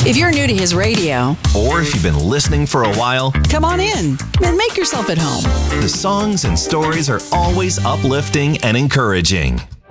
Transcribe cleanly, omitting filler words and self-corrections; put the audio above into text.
If you're new to his radio, or if you've been listening for a while, come on in and make yourself at home. the songs and stories are always uplifting and encouraging.